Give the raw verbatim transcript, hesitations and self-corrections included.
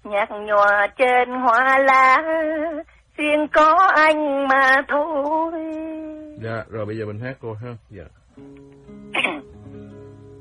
nhạt nhòa trên hoa lá, riêng có anh mà thôi. Dạ, rồi bây giờ mình hát cô ha. Dạ.